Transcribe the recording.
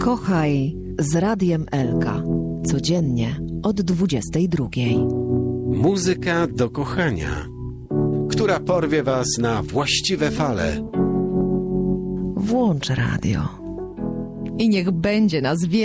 Kochaj z Radiem Elka. Codziennie od 22. Muzyka do kochania, która porwie was na właściwe fale. Włącz radio. I niech będzie nas